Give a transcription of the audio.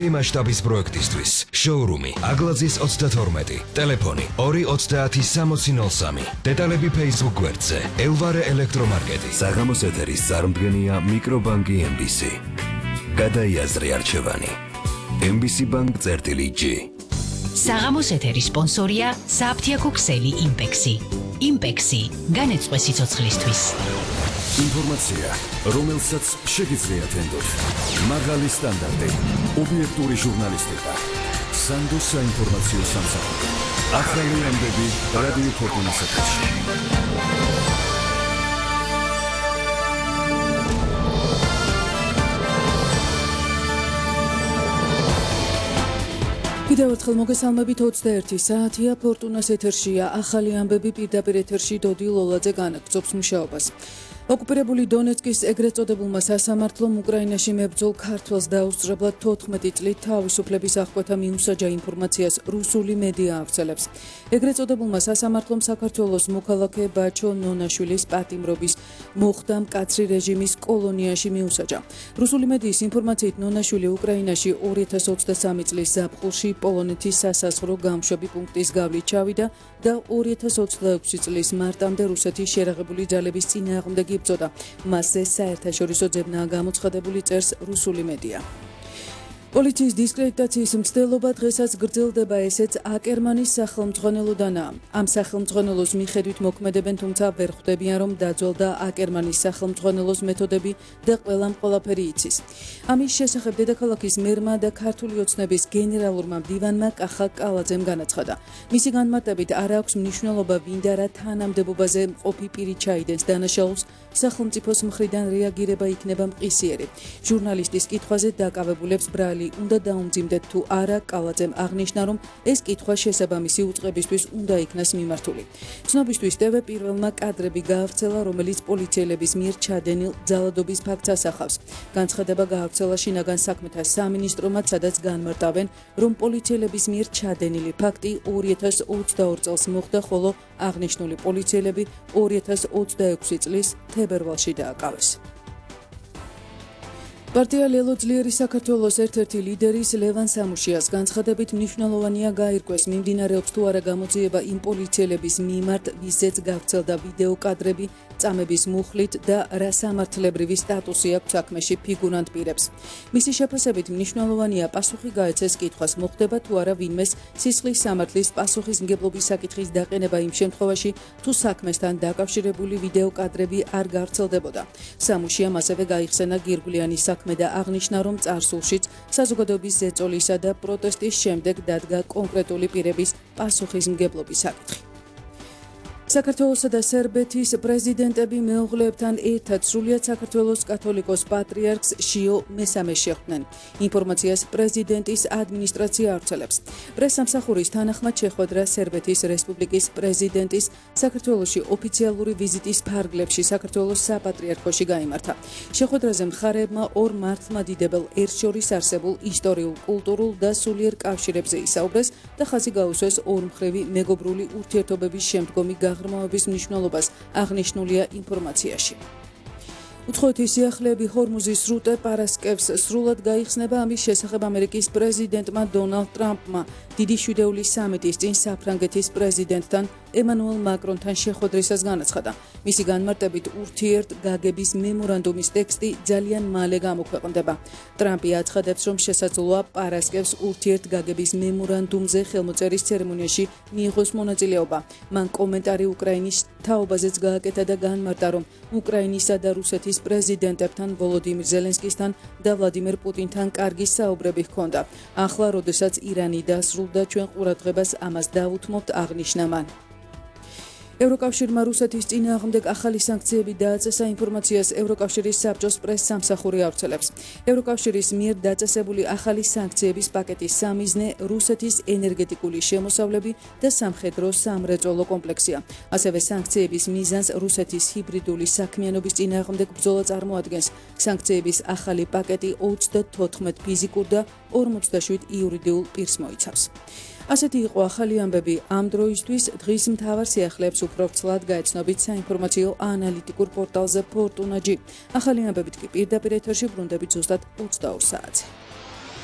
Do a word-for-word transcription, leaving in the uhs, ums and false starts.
მასშტაბის პროექტისთვის შოურუმი აგლაძის ოცდათორმეტი, ტელეფონი ორი ოცდაათი სამოცი ნოლ სამი, დეტალები Facebook გვერდზე, ელვარე ელექტრომარკეტი. საღამოს ეთერის წარმდგენია მიკრობანკი ემ ბი სი. გადაიაზრე არჩევანი. ემ ბი სი ბანკ წერტილი ჯი. საღამოს ეთერის სპონსორია საფთიაქო ქსელი იმპექსი. იმპექსი განეწყვე სიცოცხლისთვის. ინფორმაცია, რომელსაც შეგიძლიათ ენდოთ. მაღალი სტანდარტი, ობიექტური ჟურნალისტიკა. სანდოს საინფორმაციო სამსახური. ახალი ამბები რადიო ფორტუნის ეთერში. კიდევ ერთხელ მოგესალმებით ოცდაერთი საათია ფორტუნას ეთერშია ახალი ამბები პირდაპირ ეთერში დოდი ლოლაძე განაგრძობს მუშაობას. ოკუპირებული დონეცკის ეგრეთ წოდებულმა სასამართლომ უკრაინაში მებრძოლ ქართველს დაუსწრებლად თოთხმეტი წლით თავისუფლების აღკვეთა მიუსაჯა ინფორმაციას რუსული მედია ავრცელებს. ეგრეთ წოდებულმა სასამართლომ საქართველოს მოქალაქე ბაჩო ნონაშვილის პატიმრობის მოხდა მკაცრი რეჟიმის კოლონიაში მიუსაჯა. რუსული მედიის ინფორმაციით ნონაშვილი უკრაინაში ორი ათას ოცდასამი წლის ზაფხულში პოლონეთის სასაზღვრო გამშვები პუნქტის გავლით ჩავიდა და ორი ათას ოცდაექვსი წლის მარტამდე რუსეთის შერაღებული ძალების წინააღმდეგი იბრძოდა. მასზე საერთაშორისო ძებნაა გამოცხადებული, წერს რუსული მედია. პოლიციის დისკრედიტაციის მცდელობა დღესაც გრძელდება, ესეც აკერმანის სახელმძღვანელოდანაა. ამ სახელმძღვანელოს მიხედვით მოქმედებენ, თუმცა ვერ ხვდებიან, რომ დაძველდა აკერმანის სახელმძღვანელოს მეთოდები და ყველამ ყველაფერი იცის. ამის შესახებ დედაქალაქის მერმა და ქართული ოცნების გენერალურმა მდივანმა კახა კალაძემ განაცხადა. მისი განმარტებით არ აქვს მნიშვნელობა ვინდა რა თანამდებობაზე მყოფი პირი ჩაიდენს დანაშაულს, სახელმწიფოს მხრიდან რეაგირება იქნება მყისიერი. ჟურნალისტის კითხვაზე დაკავებულებს ბრალი უნდა დაუმძიმდეთ თუ არა, კალაძემ აღნიშნა, რომ ეს კითხვა შესაბამისი უწყებისთვის უნდა იქნას მიმართული. ცნობისთვის ტევ პირველმა კადრები გაავრცელა, რომელიც პოლიციელების მიერ ჩადენილ ძალადობის ფაქტს ასახავს. განცხადება გაავრცელა შინაგან საქმეთა სამინისტრომაც, სადაც განმარტავენ, რომ პოლიციელების მიერ ჩადენილი ფაქტი ორი ათას ოცდაორი წელს მოხდა, ხოლო აღნიშნული პოლიციელები ორი ათას ოცდაექვსი წლის თებერვალში დააკავეს. პარტია ლელო ძლიერი საქართველოს ერთ-ერთი ლიდერის ლევან სამუშიას განცხადებით მნიშვნელოვანია გაირკვეს, მიმდინარეობს თუ არა გამოძიება იმ პოლიციელების მიმართ, ვიზეც გავრცელდა ვიდეო კადრები წამების მუხლით და რა სამართლებრივი სტატუსი აქვს საქმეში ფიგურანტ პირებს. მისი შეფასებით მნიშვნელოვანია პასუხი გაეცეს კითხვას, მოხდება თუ არა ვინმეს სისხლის სამართლის პასუხისმგებლობის საკითხის დაყენება იმ შემთხვევაში, თუ საქმესთან დაკავშირებული ვიდეო კადრები არ გავრცელდებოდა. სამუშიამ ასევე გაიხსენა გირგვლიანი საქმე და აღნიშნა, რომ წარსულშიც საზოგადოების ზეწოლისა და პროტესტის შემდეგ დადგა კონკრეტული პირების პასუხისმგებლობის საკითხი. საქართველოსა და სერბეთის პრეზიდენტები მეუღლეებთან ერთად სრულიად საქართველოს კათოლიკოს პატრიარქს შიო მესამეს შეხვდნენ. ინფორმაციას პრეზიდენტის ადმინისტრაცია ავრცელებს. პრესსამსახურის თანახმად შეხვედრა სერბეთის რესპუბლიკის პრეზიდენტის საქართველოში ოფიციალური ვიზიტის ფარგლებში საქართველოს საპატრიარქოში გაიმართა. შეხვედრაზე მხარეებმა ორ მართლმადიდებელ ერთს შორის არსებულ ისტორიულ, კულტურულ და სულიერ კავშირებზე ისაუბრეს და ხაზი გაუსვეს ორმხრივი მეგობრული ურთიერთობების შემდგომი ღრმავების მნიშვნელობას აღნიშნულია ინფორმაციაში. უცხოეთის სიახლეები ჰორმუზის სრუტე პარასკევს სრულად გაიხსნება. ამის შესახებ ამერიკის პრეზიდენტმა დონალდ ტრამპმა დიდი შვიდეულის სამიტის წინ საფრანგეთის პრეზიდენტთან ემანუელ მაკრონთან შეხვედრისას განაცხადა. მისი განმარტებით ურთიერთ გაგების მემორანდუმის ტექსტი ძალიან მალე გამოქვეყნდება. ტრამპი აცხადებს, რომ შესაძლოა პარასკევს ურთიერთ გაგების მემორანდუმზე ხელმოწერის ცერემონიაში მიიღოს მონაწილეობა. მან კომენტარი უკრაინის თაობაზეც გააკეთა და განმარტა, რომ უკრაინისა და რუსეთის პრეზიდენტებთან ვოლოდიმირ ზელენსკისთან და ვლადიმერ პუტინთან კარგი საუბრები ჰქონდა. ახლა, როდესაც ირანი დასრულდა, ჩვენ ყურადღებას ამას დავუთმობთ, აღნიშნა მან. ევროკავშირმა რუსეთის წინააღმდეგ ახალი სანქციები დააწესა. ინფორმაციას ევროკავშირის საბჭოს პრესსამსახური ავრცელებს. ევროკავშირის მიერ დაწესებული ახალი სანქციების პაკეტის სამიზნე რუსეთის ენერგეტიკული შემოსავლები და სამხედრო სამრეწველო კომპლექსია. ასევე სანქციების მიზანს რუსეთის ჰიბრიდული საქმიანობის წინააღმდეგ ბრძოლა წარმოადგენს. სანქციების ახალი პაკეტი ოცდათოთხმეტ ფიზიკურ და ორმოცდაშვიდ იურიდიულ პირს მოიცავს. ასეთი იყო ახალი ამბები ამ დროისთვის. დღის მთავარ სიახლეებს უფრო ვრცლად გაეცნობით საინფორმაციო ანალიტიკურ პორტალზე ფორტუნა ჯი. ახალი ამბებით კი პირდაპირ ეთერში ბრუნდებით ზუსტად ოცდაორ საათზე.